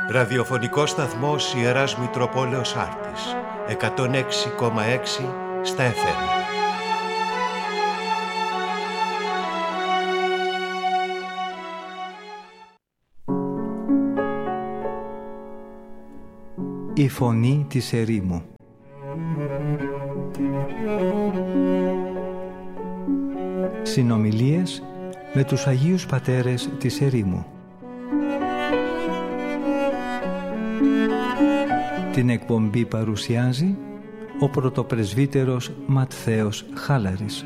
Ραδιοφωνικός σταθμός Ιεράς Μητροπόλεως Άρτης, 106,6 στα FM. Η φωνή της ερήμου. Συνομιλίες με τους Αγίους Πατέρες της ερήμου. Την εκπομπή παρουσιάζει ο πρωτοπρεσβύτερος Ματθαίος Χάλαρης.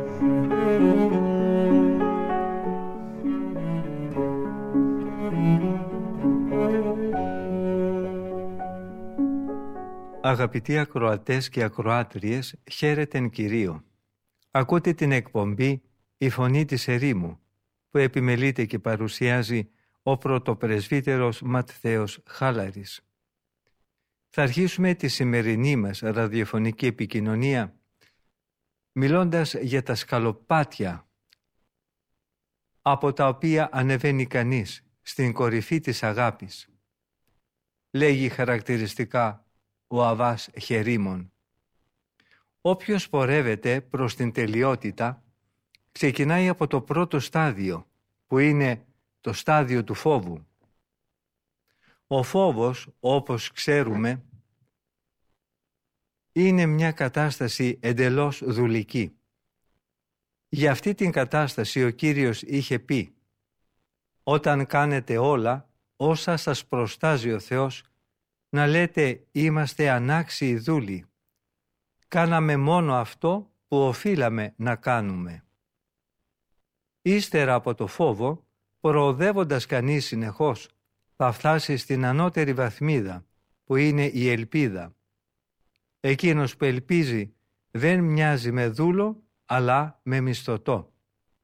Αγαπητοί ακροατές και ακροάτριες, χαίρετεν Κυρίω. Ακούτε την εκπομπή «Η Φωνή της Ερήμου» που επιμελείται και παρουσιάζει ο πρωτοπρεσβύτερος Ματθαίος Χάλαρης. Θα αρχίσουμε τη σημερινή μας ραδιοφωνική επικοινωνία μιλώντας για τα σκαλοπάτια από τα οποία ανεβαίνει κανείς στην κορυφή της αγάπης. Λέγει χαρακτηριστικά ο Αββάς Χερίμων. Όποιος πορεύεται προς την τελειότητα ξεκινάει από το πρώτο στάδιο, που είναι το στάδιο του φόβου. Ο φόβος, όπως ξέρουμε, είναι μια κατάσταση εντελώς δουλική. Για αυτή την κατάσταση ο Κύριος είχε πει: «Όταν κάνετε όλα όσα σας προστάζει ο Θεός, να λέτε είμαστε ανάξιοι δούλοι. Κάναμε μόνο αυτό που οφείλαμε να κάνουμε». Ύστερα από το φόβο, προοδεύοντας κανείς συνεχώς, θα φτάσει στην ανώτερη βαθμίδα, που είναι η ελπίδα. Εκείνος που ελπίζει δεν μοιάζει με δούλο, αλλά με μισθωτό.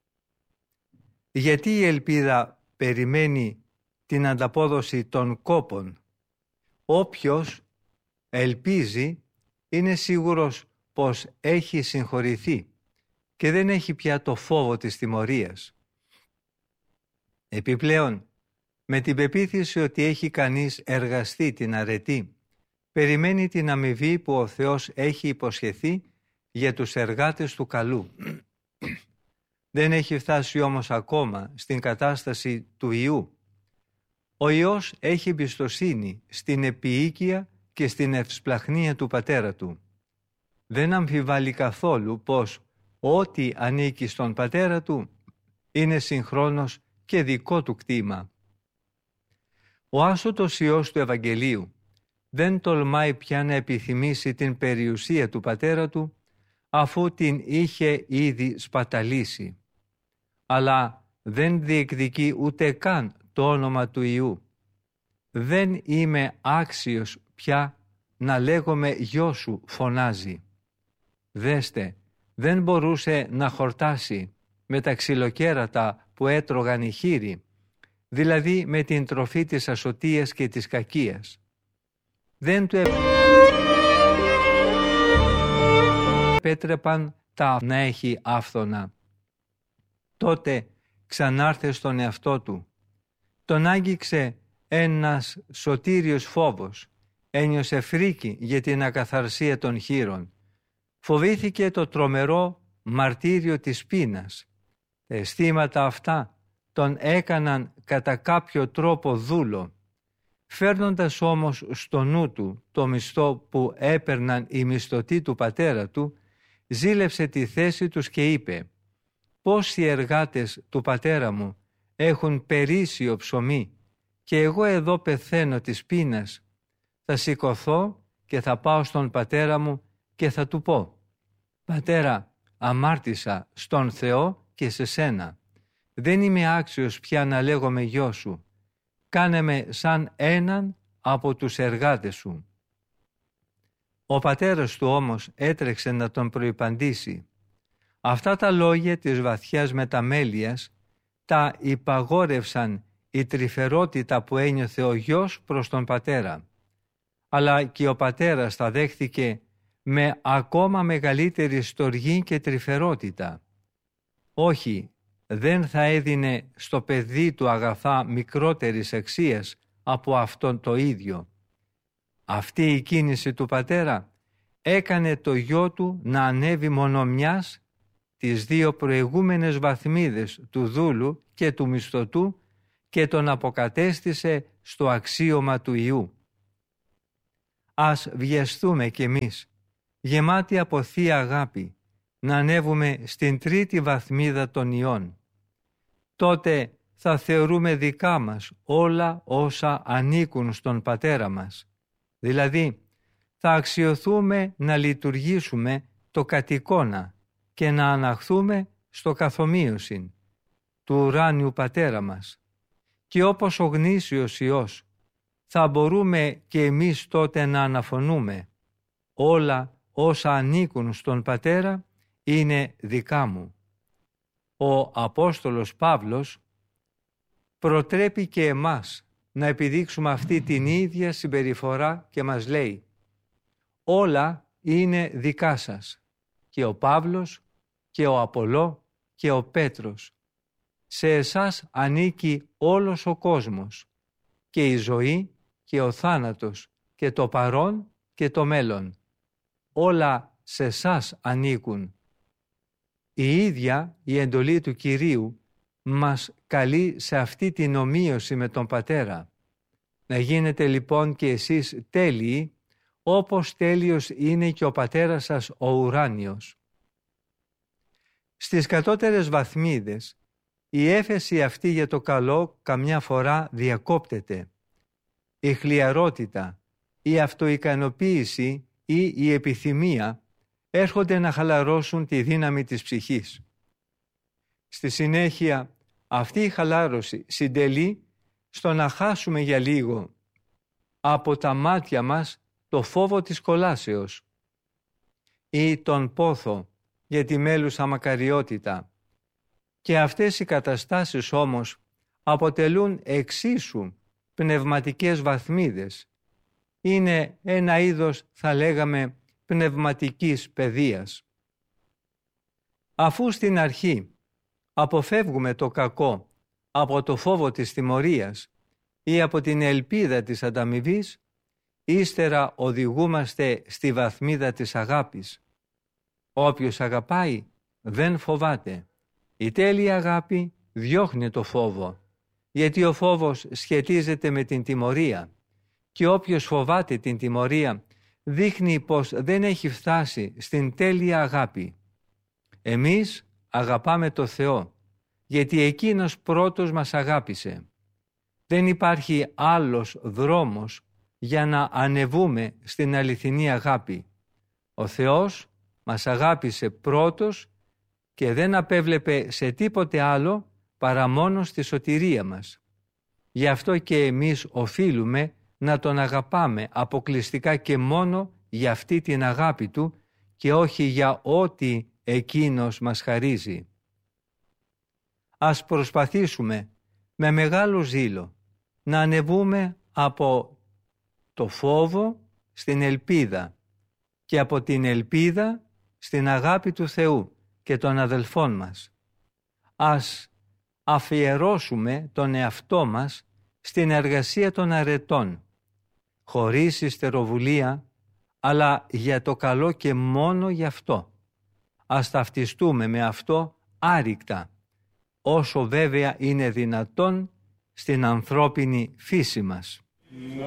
Γιατί η ελπίδα περιμένει την ανταπόδοση των κόπων. Όποιος ελπίζει είναι σίγουρος πως έχει συγχωρηθεί και δεν έχει πια το φόβο της τιμωρίας. Επιπλέον, με την πεποίθηση ότι έχει κανείς εργαστεί την αρετή, περιμένει την αμοιβή που ο Θεός έχει υποσχεθεί για τους εργάτες του καλού. Δεν έχει φτάσει όμως ακόμα στην κατάσταση του Ιού. Ο Υιός έχει εμπιστοσύνη στην επίοικια και στην ευσπλαχνία του πατέρα του. Δεν αμφιβάλλει καθόλου πως ό,τι ανήκει στον πατέρα του είναι συγχρόνως και δικό του κτήμα. Ο άσωτος Υιός του Ευαγγελίου δεν τολμάει πια να επιθυμήσει την περιουσία του πατέρα του, αφού την είχε ήδη σπαταλήσει. Αλλά δεν διεκδικεί ούτε καν το όνομα του Υιού. «Δεν είμαι άξιος πια να λέγομαι γιος σου», φωνάζει. Δέστε, δεν μπορούσε να χορτάσει με τα ξυλοκέρατα που έτρωγαν οι χήροι, δηλαδή με την τροφή της ασωτείας και της κακίας. Δεν του επέτρεπαν τα να έχει άφθονα. Τότε ξανάρθε στον εαυτό του. Τον άγγιξε ένας σωτήριος φόβος. Ένιωσε φρίκη για την ακαθαρσία των χήρων. Φοβήθηκε το τρομερό μαρτύριο της πείνας. Τα αισθήματα αυτά τον έκαναν κατά κάποιο τρόπο δούλο. Φέρνοντας όμως στο νου του το μισθό που έπαιρναν οι μισθωτοί του πατέρα του, ζήλεψε τη θέση τους και είπε: «Πόσοι εργάτες του πατέρα μου έχουν περίσσιο ψωμί και εγώ εδώ πεθαίνω της πείνας. Θα σηκωθώ και θα πάω στον πατέρα μου και θα του πω: Πατέρα, αμάρτησα στον Θεό και σε σένα. Δεν είμαι άξιος πια να λέγομαι γιος σου. Κάνε με σαν έναν από τους εργάτες σου». Ο πατέρας του όμως έτρεξε να τον προϋπαντήσει. Αυτά τα λόγια της βαθιάς μεταμέλειας τα υπαγόρευσαν η τρυφερότητα που ένιωθε ο γιος προς τον πατέρα. Αλλά και ο πατέρας τα δέχθηκε με ακόμα μεγαλύτερη στοργή και τρυφερότητα. Όχι, δεν θα έδινε στο παιδί του αγαθά μικρότερης αξίας από αυτόν το ίδιο. Αυτή η κίνηση του πατέρα έκανε το γιο του να ανέβει μονομιάς τις δύο προηγούμενες βαθμίδες του δούλου και του μισθωτού και τον αποκατέστησε στο αξίωμα του Υιού. Ας βιαστούμε κι εμείς, γεμάτοι από θεία αγάπη, να ανέβουμε στην τρίτη βαθμίδα των Υιών. Τότε θα θεωρούμε δικά μας όλα όσα ανήκουν στον πατέρα μας. Δηλαδή, θα αξιωθούμε να λειτουργήσουμε το κατ' εικόνα και να αναχθούμε στο καθομοίωσιν του ουράνιου πατέρα μας. Και όπως ο γνήσιος Υιός, θα μπορούμε και εμείς τότε να αναφωνούμε όλα όσα ανήκουν στον πατέρα είναι δικά μου. Ο Απόστολος Παύλος προτρέπει και εμάς να επιδείξουμε αυτή την ίδια συμπεριφορά και μας λέει «Όλα είναι δικά σας, και ο Παύλος και ο Απολλώ και ο Πέτρος. Σε εσάς ανήκει όλος ο κόσμος, και η ζωή και ο θάνατος και το παρόν και το μέλλον. Όλα σε εσάς ανήκουν». Η ίδια η εντολή του Κυρίου μας καλεί σε αυτή την ομοίωση με τον Πατέρα. Να γίνετε λοιπόν και εσείς τέλειοι, όπως τέλειος είναι και ο Πατέρας σας ο ουράνιος. Στις κατώτερες βαθμίδες, η έφεση αυτή για το καλό καμιά φορά διακόπτεται. Η χλιαρότητα, η αυτοικανοποίηση ή η επιθυμία έρχονται να χαλαρώσουν τη δύναμη της ψυχής. Στη συνέχεια, αυτή η χαλάρωση συντελεί στο να χάσουμε για λίγο από τα μάτια μας το φόβο της κολάσεως ή τον πόθο για τη μέλουσα μακαριότητα. Και αυτές οι καταστάσεις όμως αποτελούν εξίσου πνευματικές βαθμίδες. Είναι ένα είδος, θα λέγαμε, πνευματικής παιδείας. Αφού στην αρχή αποφεύγουμε το κακό από το φόβο της τιμωρίας ή από την ελπίδα της ανταμοιβής, ύστερα οδηγούμαστε στη βαθμίδα της αγάπης. Όποιος αγαπάει δεν φοβάται. Η τέλεια αγάπη διώχνει το φόβο, γιατί ο φόβος σχετίζεται με την τιμωρία και όποιος φοβάται την τιμωρία δείχνει πως δεν έχει φτάσει στην τέλεια αγάπη. Εμείς αγαπάμε το Θεό, γιατί Εκείνος πρώτος μας αγάπησε. Δεν υπάρχει άλλος δρόμος για να ανεβούμε στην αληθινή αγάπη. Ο Θεός μας αγάπησε πρώτος και δεν απέβλεπε σε τίποτε άλλο παρά μόνο στη σωτηρία μας. Γι' αυτό και εμείς οφείλουμε να Τον αγαπάμε αποκλειστικά και μόνο για αυτή την αγάπη Του και όχι για ό,τι Εκείνος μας χαρίζει. Ας προσπαθήσουμε με μεγάλο ζήλο να ανεβούμε από το φόβο στην ελπίδα και από την ελπίδα στην αγάπη του Θεού και των αδελφών μας. Ας αφιερώσουμε τον εαυτό μας στην εργασία των αρετών, χωρίς υστεροβουλία, αλλά για το καλό και μόνο γι' αυτό. Ας ταυτιστούμε με αυτό άρρηκτα, όσο βέβαια είναι δυνατόν στην ανθρώπινη φύση μας.